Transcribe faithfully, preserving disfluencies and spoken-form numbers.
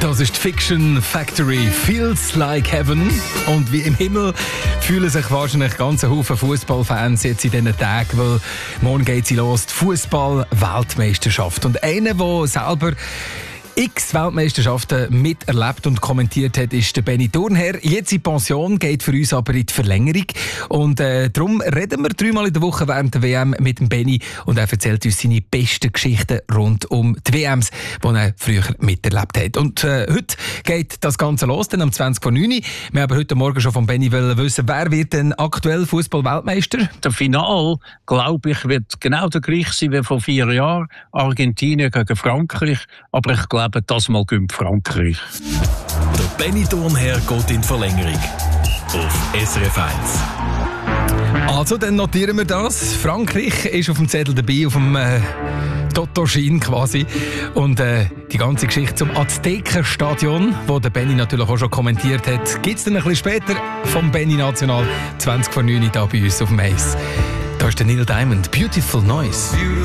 Das ist die Fiction Factory, Feels Like Heaven. Und wie im Himmel fühlen sich wahrscheinlich ganze Haufen Fußballfans jetzt in diesen Tagen, weil morgen geht sie los, die Fußball-Weltmeisterschaft. Und einer, der selber x Weltmeisterschaften miterlebt und kommentiert hat, ist der Benny Thurnherr. Jetzt in Pension, geht für uns aber in die Verlängerung. Und äh, darum reden wir dreimal in der Woche während der W M mit dem Benny. Und er erzählt uns seine besten Geschichten rund um die W Ms, die er früher miterlebt hat. Und äh, heute geht das Ganze los, dann um zwanzig vor neun. Wir haben heute Morgen schon von Benny wissen, wer wird denn aktuell Fußball-Weltmeister? Der Final, glaube ich, wird genau der gleiche sein wie vor vier Jahren. Argentinien gegen Frankreich. Aber ich glaube, das mal gönnt Frankreich. Der Benny Thurnherr geht in die Verlängerung. Auf S R F eins. Also, dann notieren wir das. Frankreich ist auf dem Zettel dabei, auf dem äh, Totto-Schein quasi. Und äh, die ganze Geschichte zum Aztekenstadion, wo der Benny natürlich auch schon kommentiert hat, gibt es dann ein bisschen später vom Benny National zwanzig vor neun hier bei uns auf dem Eis. Da ist der Neil Diamond, Beautiful Noise.